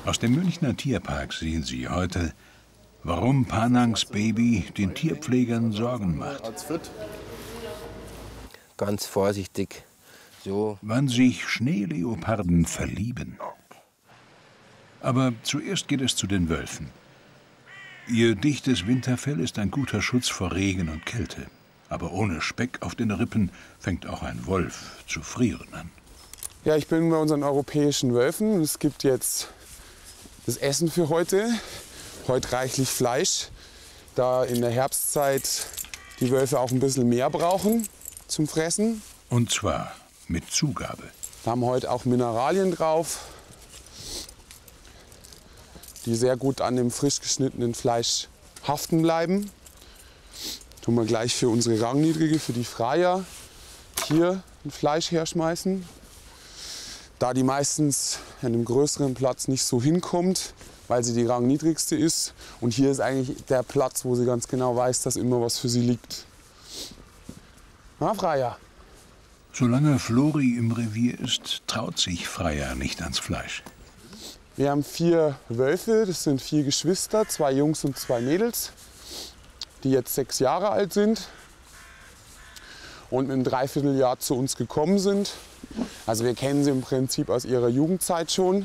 Aus dem Münchner Tierpark sehen Sie heute, warum Panangs Baby den Tierpflegern Sorgen macht. Ganz vorsichtig. So. Wann sich Schneeleoparden verlieben. Aber zuerst geht es zu den Wölfen. Ihr dichtes Winterfell ist ein guter Schutz vor Regen und Kälte. Aber ohne Speck auf den Rippen fängt auch ein Wolf zu frieren an. Ja, ich bin bei unseren europäischen Wölfen. Es gibt jetzt das Essen für heute. Heute reichlich Fleisch, da in der Herbstzeit die Wölfe auch ein bisschen mehr brauchen zum Fressen. Und zwar mit Zugabe. Wir haben heute auch Mineralien drauf, die sehr gut an dem frisch geschnittenen Fleisch haften bleiben. Tun wir gleich für unsere Rangniedrige, für die Freier, hier ein Fleisch herschmeißen. Da die meistens an einem größeren Platz nicht so hinkommt, weil sie die Rangniedrigste ist. Und hier ist eigentlich der Platz, wo sie ganz genau weiß, dass immer was für sie liegt. Na, Freier? Solange Flori im Revier ist, traut sich Freier nicht ans Fleisch. Wir haben 4 Wölfe, das sind 4 Geschwister, 2 Jungs und 2 Mädels, die jetzt 6 Jahre alt sind und in einem Dreivierteljahr zu uns gekommen sind. Also wir kennen sie im Prinzip aus ihrer Jugendzeit schon.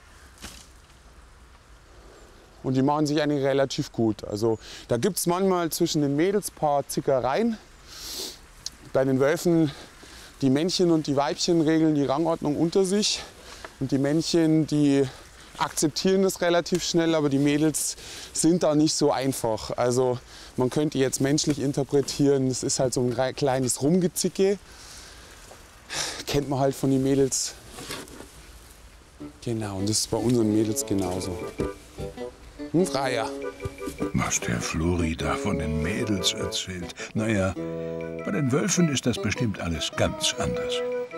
Und die machen sich eigentlich relativ gut. Also da gibt es manchmal zwischen den Mädels ein paar Zickereien. Bei den Wölfen, die Männchen und die Weibchen regeln die Rangordnung unter sich. Und die Männchen, die akzeptieren das relativ schnell, aber die Mädels sind da nicht so einfach. Also man könnte jetzt menschlich interpretieren, es ist halt so ein kleines Rumgezicke. Kennt man halt von den Mädels. Genau, und das ist bei unseren Mädels genauso. Ein Freier. Was der Flori da von den Mädels erzählt. Naja, bei den Wölfen ist das bestimmt alles ganz anders.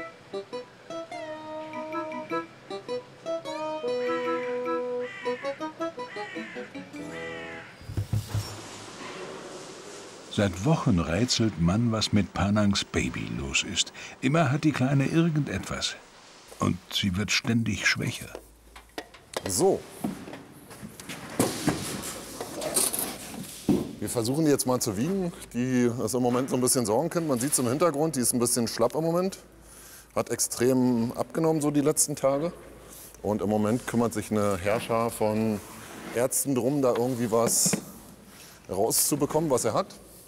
Seit Wochen rätselt man, was mit Panangs Baby los ist. Immer hat die Kleine irgendetwas. Und sie wird ständig schwächer. So. Wir versuchen die jetzt mal zu wiegen. Die ist im Moment so ein bisschen Sorgenkind. Man sieht es im Hintergrund, die ist ein bisschen schlapp im Moment. Hat extrem abgenommen so die letzten Tage. Und im Moment kümmert sich eine Heerschar von Ärzten darum, da irgendwie was rauszubekommen, was er hat.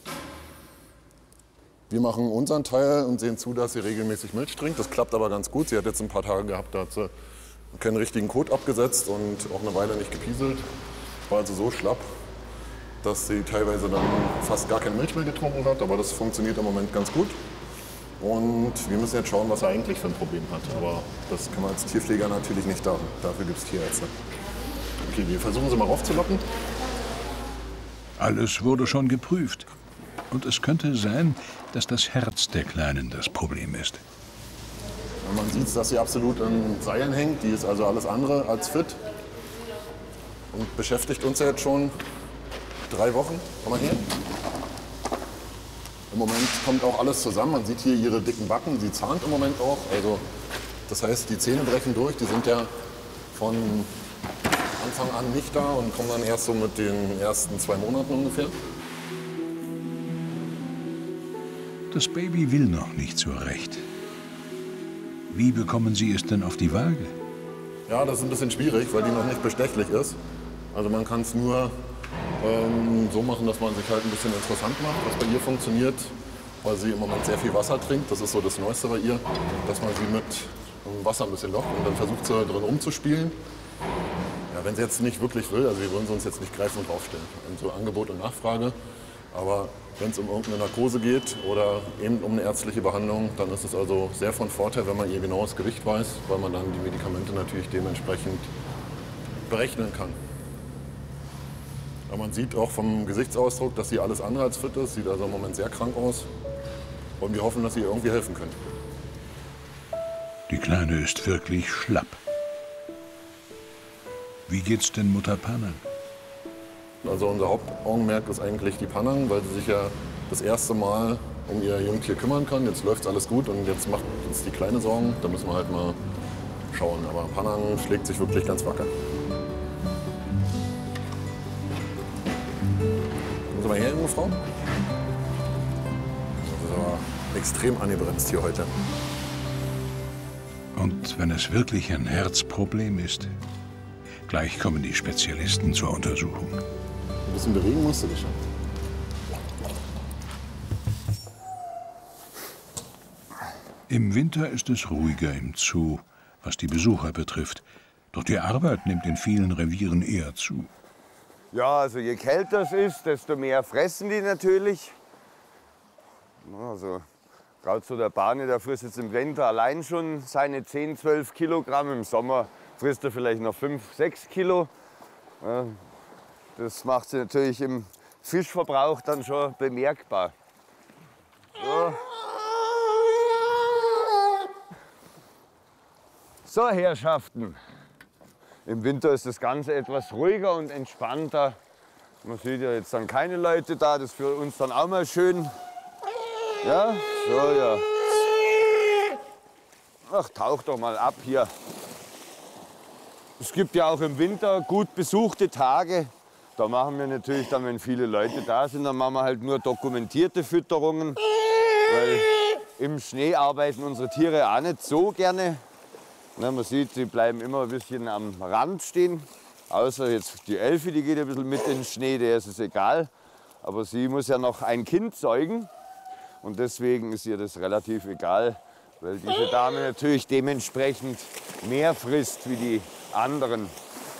Wir machen unseren Teil und sehen zu, dass sie regelmäßig Milch trinkt. Das klappt aber ganz gut. Sie hat jetzt ein paar Tage gehabt, da hat sie keinen richtigen Kot abgesetzt und auch eine Weile nicht gepieselt. War also so schlapp, dass sie teilweise dann fast gar keine Milch mehr getrunken hat. Aber das funktioniert im Moment ganz gut. Und wir müssen jetzt schauen, was er eigentlich für ein Problem hat. Aber das kann man als Tierpfleger natürlich nicht da. Dafür gibt es Tierärzte. Okay, wir versuchen sie mal raufzulocken. Alles wurde schon geprüft. Und es könnte sein, dass das Herz der Kleinen das Problem ist. Man sieht, dass sie absolut in Seilen hängt. Die ist also alles andere als fit. Und beschäftigt uns ja jetzt schon 3 Wochen. Komm mal her. Im Moment kommt auch alles zusammen. Man sieht hier ihre dicken Backen. Sie zahnt im Moment auch. Also, das heißt, die Zähne brechen durch. Die sind ja von Anfang an nicht da und kommen dann erst so mit den ersten 2 Monaten ungefähr. Das Baby will noch nicht so recht. Wie bekommen Sie es denn auf die Waage? Ja, das ist ein bisschen schwierig, weil die noch nicht bestechlich ist. Also man kann es nur so machen, dass man sich halt ein bisschen interessant macht, was bei ihr funktioniert, weil sie im Moment sehr viel Wasser trinkt. Das ist so das Neueste bei ihr, dass man sie mit Wasser ein bisschen lockt und dann versucht sie drin rumzuspielen. Ja, wenn sie jetzt nicht wirklich will, also wir wollen sie uns jetzt nicht greifen und draufstellen. So Angebot und Nachfrage. Aber wenn es um irgendeine Narkose geht oder eben um eine ärztliche Behandlung, dann ist es also sehr von Vorteil, wenn man ihr genaues Gewicht weiß, weil man dann die Medikamente natürlich dementsprechend berechnen kann. Aber man sieht auch vom Gesichtsausdruck, dass sie alles andere als fit ist, sieht also im Moment sehr krank aus. Und wir hoffen, dass sie ihr irgendwie helfen können. Die Kleine ist wirklich schlapp. Wie geht's denn Mutter Panang? Also unser Hauptaugenmerk ist eigentlich die Panang, weil sie sich ja das erste Mal um ihr Jungtier kümmern kann. Jetzt läuft alles gut und jetzt macht uns die Kleine Sorgen. Da müssen wir halt mal schauen. Aber Panang schlägt sich wirklich ganz wacker. Sie mal her, junge Frau. Das ist aber extrem angebremst hier heute. Und wenn es wirklich ein Herzproblem ist, gleich kommen die Spezialisten zur Untersuchung. Ein bisschen bewegen musst du dich schon. Im Winter ist es ruhiger im Zoo, was die Besucher betrifft. Doch die Arbeit nimmt in vielen Revieren eher zu. Ja, also je kälter es ist, desto mehr fressen die natürlich. Also gerade so der Barney, der frisst jetzt im Winter allein schon seine 10, 12 Kilogramm. Im Sommer frisst er vielleicht noch 5, 6 Kilo. Ja, das macht sie natürlich im Fischverbrauch dann schon bemerkbar. So, Herrschaften. Im Winter ist das Ganze etwas ruhiger und entspannter. Man sieht ja jetzt dann keine Leute da, das ist für uns dann auch mal schön. Ja, so, ja. Ach, tauch doch mal ab hier. Es gibt ja auch im Winter gut besuchte Tage. Da machen wir natürlich dann, wenn viele Leute da sind, dann machen wir halt nur dokumentierte Fütterungen. Weil im Schnee arbeiten unsere Tiere auch nicht so gerne. Na, man sieht, sie bleiben immer ein bisschen am Rand stehen. Außer jetzt die Elfi, die geht ein bisschen mit in den Schnee, der ist es egal. Aber sie muss ja noch ein Kind zeugen. Und deswegen ist ihr das relativ egal, weil diese Dame natürlich dementsprechend mehr frisst wie die anderen.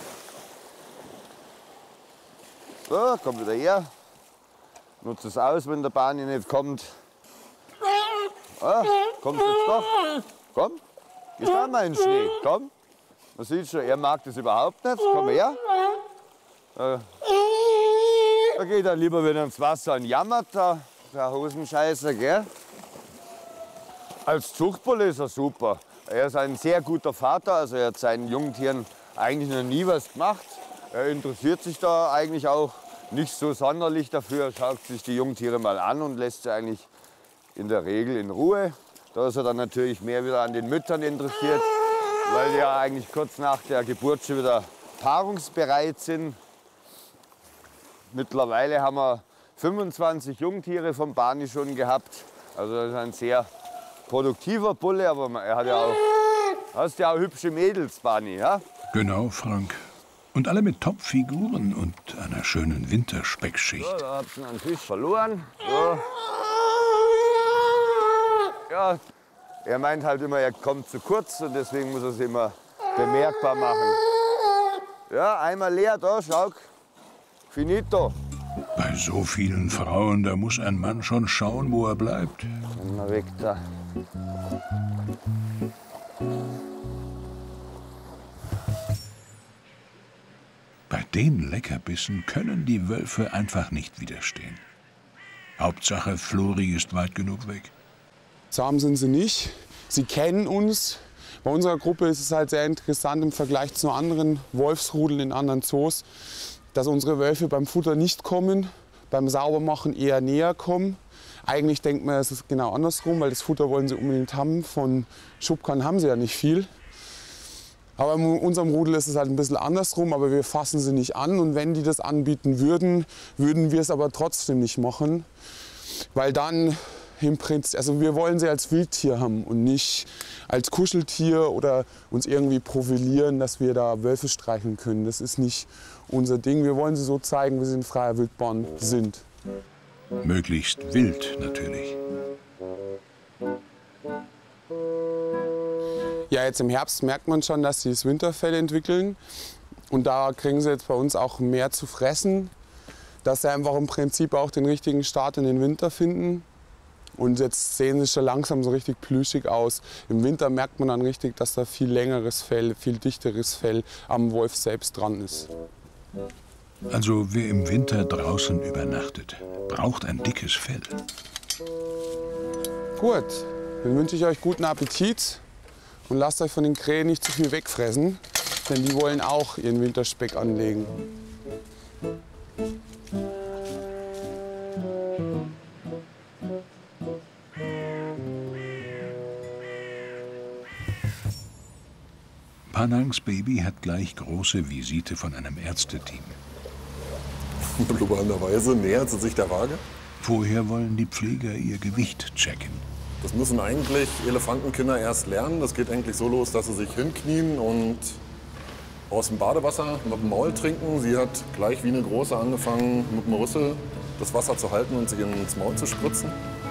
So, komm wieder her. Nutzt es aus, wenn der Barney nicht kommt. Ah, kommst du jetzt doch? Komm, gehst da mal in den Schnee. Komm. Man sieht schon, er mag das überhaupt nicht. Komm her. Da geht er lieber wieder ins Wasser und jammert, der Hosenscheißer, gell? Als Zuchtbulle ist er super. Er ist ein sehr guter Vater, also er hat seinen Jungtieren eigentlich noch nie was gemacht. Er interessiert sich da eigentlich auch nicht so sonderlich dafür. Er schaut sich die Jungtiere mal an und lässt sie eigentlich in der Regel in Ruhe. Da ist er dann natürlich mehr wieder an den Müttern interessiert, weil die ja eigentlich kurz nach der Geburt schon wieder paarungsbereit sind. Mittlerweile haben wir 25 Jungtiere vom Barney schon gehabt. Also das ist ein sehr produktiver Bulle, aber er hat ja auch, hast ja auch hübsche Mädels, Barney, ja? Genau, Frank. Und alle mit Topfiguren und einer schönen Winterspeckschicht. So, da habt ihr einen Fisch verloren. So. Ja, er meint halt immer, er kommt zu kurz und deswegen muss er es immer bemerkbar machen. Ja, einmal leer, da, schau. Finito. Bei so vielen Frauen, da muss ein Mann schon schauen, wo er bleibt. Mal weg da. Bei den Leckerbissen können die Wölfe einfach nicht widerstehen. Hauptsache, Flori ist weit genug weg. Zahm sind sie nicht. Sie kennen uns. Bei unserer Gruppe ist es halt sehr interessant im Vergleich zu anderen Wolfsrudeln in anderen Zoos, dass unsere Wölfe beim Futter nicht kommen, beim Saubermachen eher näher kommen. Eigentlich denkt man, es ist genau andersrum, weil das Futter wollen sie unbedingt haben. Von Schubkarren haben sie ja nicht viel. Aber in unserem Rudel ist es halt ein bisschen andersrum, aber wir fassen sie nicht an. Und wenn die das anbieten würden, würden wir es aber trotzdem nicht machen. Weil dann im Prinzip, also wir wollen sie als Wildtier haben und nicht als Kuscheltier oder uns irgendwie profilieren, dass wir da Wölfe streicheln können. Das ist nicht unser Ding. Wir wollen sie so zeigen, wie sie in freier Wildbahn sind. Möglichst wild natürlich. Ja, jetzt im Herbst merkt man schon, dass sie das Winterfell entwickeln. Und da kriegen sie jetzt bei uns auch mehr zu fressen, dass sie einfach im Prinzip auch den richtigen Start in den Winter finden. Und jetzt sehen sie schon langsam so richtig plüschig aus. Im Winter merkt man dann richtig, dass da viel längeres Fell, viel dichteres Fell am Wolf selbst dran ist. Also wer im Winter draußen übernachtet, braucht ein dickes Fell. Gut, dann wünsche ich euch guten Appetit und lasst euch von den Krähen nicht zu viel wegfressen, denn die wollen auch ihren Winterspeck anlegen. Panangs Baby hat gleich große Visite von einem Ärzteteam. Blubbernderweise nähert sie sich der Waage. Vorher wollen die Pfleger ihr Gewicht checken. Das müssen eigentlich Elefantenkinder erst lernen. Das geht eigentlich so los, dass sie sich hinknien und aus dem Badewasser mit dem Maul trinken. Sie hat gleich wie eine Große angefangen, mit dem Rüssel das Wasser zu halten und sich ins Maul zu spritzen.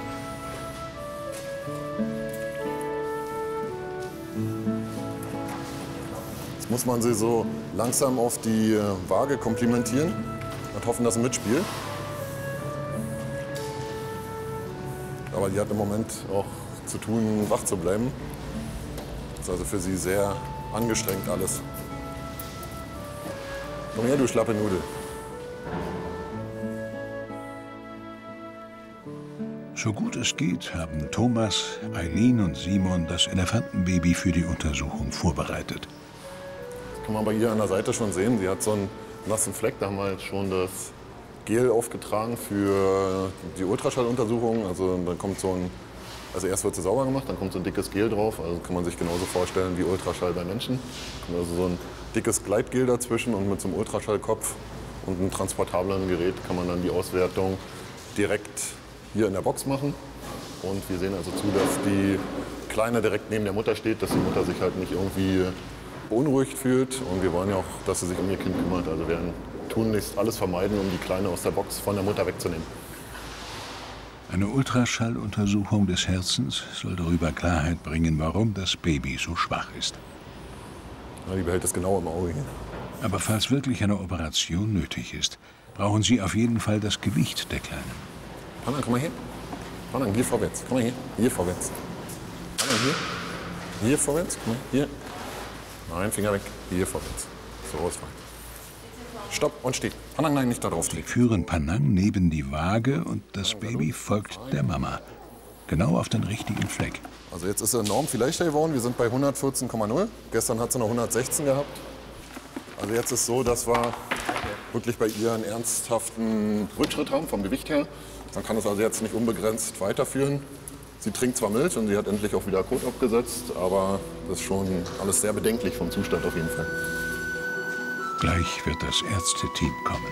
Jetzt muss man sie so langsam auf die Waage komplimentieren und hoffen, dass sie mitspielt. Aber die hat im Moment auch zu tun, wach zu bleiben. Das ist also für sie sehr angestrengt alles. Komm her, du schlappe Nudel. So gut es geht, haben Thomas, Eileen und Simon das Elefantenbaby für die Untersuchung vorbereitet. Das kann man bei ihr an der Seite schon sehen. Sie hat so einen nassen Fleck. Da haben wir jetzt schon das Gel aufgetragen für die Ultraschalluntersuchung. Also dann kommt also erst wird sie sauber gemacht, dann kommt so ein dickes Gel drauf. Also kann man sich genauso vorstellen wie Ultraschall bei Menschen. Also so ein dickes Gleitgel dazwischen und mit so einem Ultraschallkopf und einem transportablen Gerät kann man dann die Auswertung direkt hier in der Box machen. Und wir sehen also zu, dass die Kleine direkt neben der Mutter steht, dass die Mutter sich halt nicht irgendwie beunruhigt fühlt. Und wir wollen ja auch, dass sie sich um ihr Kind kümmert. Also wir werden tunlichst alles vermeiden, um die Kleine aus der Box von der Mutter wegzunehmen. Eine Ultraschalluntersuchung des Herzens soll darüber Klarheit bringen, warum das Baby so schwach ist. Ja, die behält es genau im Auge. Aber falls wirklich eine Operation nötig ist, brauchen Sie auf jeden Fall das Gewicht der Kleinen. Panang, komm mal her. Panang, hier vorwärts. Komm mal hier. Hier vorwärts. Panang, hier. Hier vorwärts. Komm mal hier. Nein, Finger weg. Hier vorwärts. So, ausfallen. Stopp und steht. Panang, nein, nicht da drauf. Sie führen Panang neben die Waage und das Baby folgt der Mama. Genau auf den richtigen Fleck. Also jetzt ist sie enorm viel leichter geworden. Wir sind bei 114,0. Gestern hat sie noch 116 gehabt. Also jetzt ist so, dass wir wirklich bei ihr einen ernsthaften Rückschritt haben vom Gewicht her. Man kann es also jetzt nicht unbegrenzt weiterführen. Sie trinkt zwar Milch und sie hat endlich auch wieder Kot abgesetzt, aber das ist schon alles sehr bedenklich vom Zustand auf jeden Fall. Gleich wird das Ärzteteam kommen.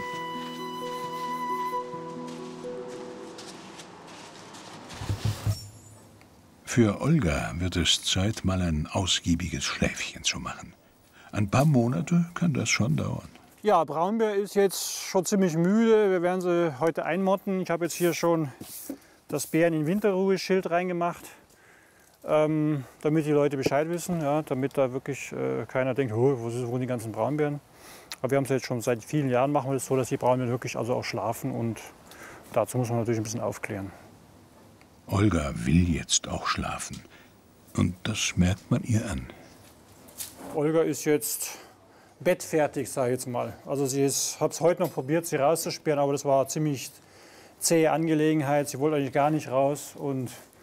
Für Olga wird es Zeit, mal ein ausgiebiges Schläfchen zu machen. Ein paar Monate kann das schon dauern. Ja, Braunbär ist jetzt schon ziemlich müde. Wir werden sie heute einmotten. Ich habe jetzt hier schon das Bären in Winterruhe-Schild reingemacht, damit die Leute Bescheid wissen, ja, damit da wirklich keiner denkt, oh, wo sind die ganzen Braunbären? Aber wir haben es jetzt schon seit vielen Jahren, machen wir das so, dass die Braunbären wirklich also auch schlafen und dazu muss man natürlich ein bisschen aufklären. Olga will jetzt auch schlafen und das merkt man ihr an. Olga ist jetzt bettfertig, sage ich jetzt mal. Also sie hat es heute noch probiert, sie rauszusperren, aber das war eine ziemlich zähe Angelegenheit. Sie wollte eigentlich gar nicht raus und